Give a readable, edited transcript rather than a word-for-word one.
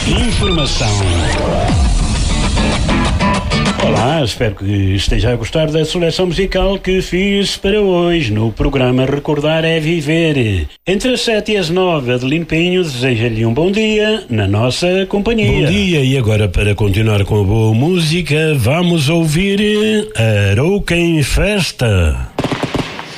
Informação. Olá, espero que esteja a gostar da seleção musical que fiz para hoje no programa Recordar é Viver. Entre as 7 e as 9, Adelino Pinho deseja-lhe um bom dia na nossa companhia. Bom dia, e agora para continuar com a boa música, vamos ouvir Arouca em Festa.